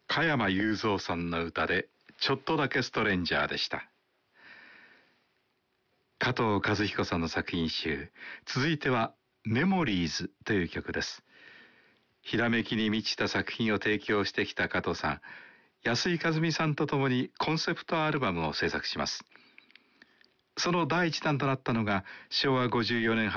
加山雄三さんの歌でちょっとだけストレンジャーでした。加藤和彦さんの作品集、続いてはメモリーズという曲です。ひらめきに満ちた作品を提供してきた加藤さん、安井和美さんと共にコンセプトアルバムを制作します。その第一弾となったのが昭和54年